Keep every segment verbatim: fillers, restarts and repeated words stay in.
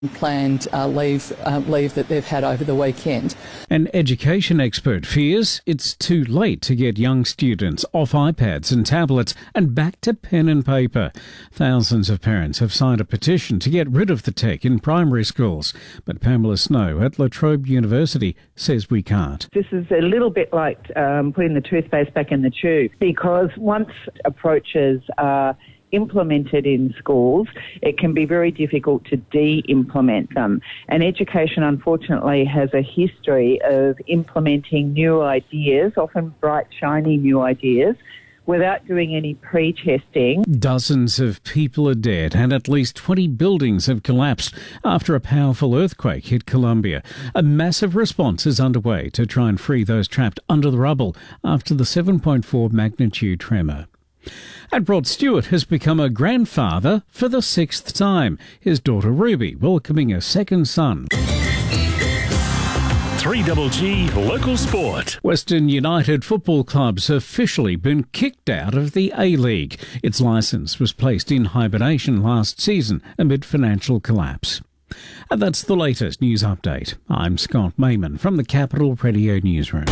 planned uh, leave uh, leave that they've had over the weekend. An education expert fears it's too late to get young students off iPads and tablets and back to pen and paper. Thousands of parents have signed a petition to get rid of the tech in primary schools, but Pamela Snow at La Trobe University says we can't. This is a little bit like um, putting the toothpaste back in the tube, because once approaches are implemented in schools, it can be very difficult to de-implement them. And education, unfortunately, has a history of implementing new ideas, often bright, shiny new ideas, without doing any pre-testing. Dozens of people are dead and at least twenty buildings have collapsed after a powerful earthquake hit Colombia. A massive response is underway to try and free those trapped under the rubble after the seven point four magnitude tremor. And Rod Stewart has become a grandfather for the sixth time. His daughter Ruby welcoming a second son. three G G Local Sport. Western United Football Club's officially been kicked out of the A-League. Its licence was placed in hibernation last season amid financial collapse. And that's the latest news update. I'm Scott Mayman from the Capital Radio Newsroom.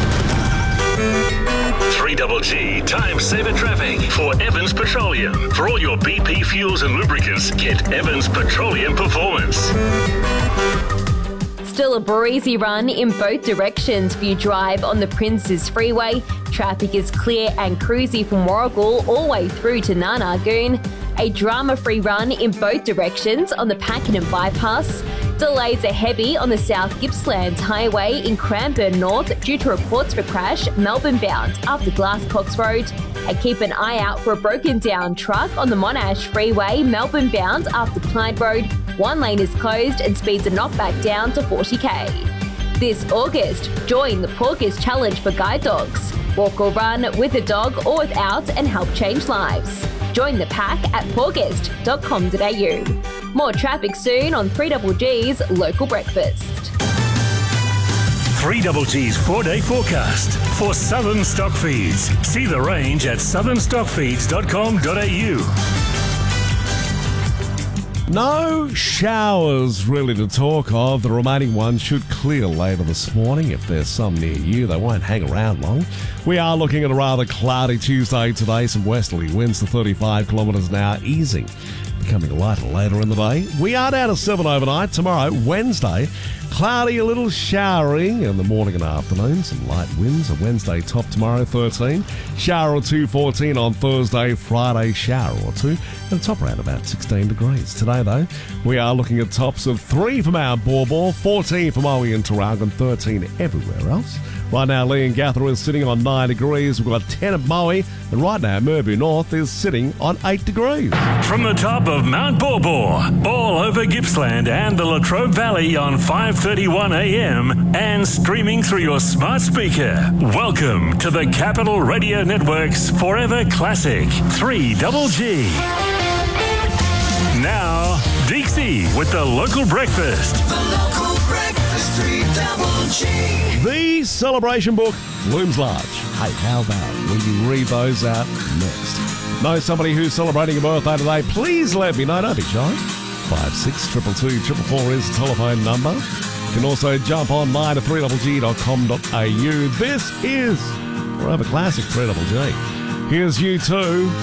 three G G Time Saver Traffic for Evans Petroleum. For all your B P fuels and lubricants, get Evans Petroleum Performance. Still a breezy run in both directions for you drive on the Princes Freeway. Traffic is clear and cruisy from Warragul all the way through to Narnagoon. A drama-free run in both directions on the Pakenham Bypass. Delays are heavy on the South Gippsland Highway in Cranbourne North due to reports of a crash Melbourne bound after Glasscox Road. And keep an eye out for a broken down truck on the Monash Freeway Melbourne bound after Clyde Road. One lane is closed and speeds are knocked back down to forty k. This August, join the Porkers Challenge for guide dogs. Walk or run with a dog or without and help change lives. Join the pack at porkist dot com dot a u. More traffic soon on three G G's Local Breakfast. three G G's four-day forecast for Southern Stockfeeds. See the range at southern stockfeeds dot com dot a u. No showers really to talk of. The remaining ones should clear later this morning. If there's some near you, they won't hang around long. We are looking at a rather cloudy Tuesday today. Some westerly winds to thirty-five kilometres an hour, easing, becoming lighter later in the day. We are down to seven overnight. Tomorrow, Wednesday, cloudy, a little showering in the morning and afternoon. Some light winds. A Wednesday top tomorrow, thirteen. Shower or two, fourteen on Thursday. Friday, shower or two. And top around about sixteen degrees. Today, though, we are looking at tops of three for Mount Borbor, fourteen for Maui and Taraga, thirteen everywhere else. Right now, Lee and Gathra is sitting on nine degrees. We've got ten at Maui. And right now, Murby North is sitting on eight degrees. From the top of Mount Borbor, all over Gippsland and the La Trobe Valley on five thirty-one a m and streaming through your smart speaker. Welcome to the Capital Radio Network's Forever Classic three G G. Now, Dixie with the Local Breakfast. The Local Breakfast, three G G. The celebration book looms large. Hey, how about when you read those out next? Know somebody who's celebrating a birthday today? Please let me know. Don't be shy. five six two two two four four is the telephone number. You can also jump online to three G G dot com dot a u. This is Forever Classic three G G. Here's U two.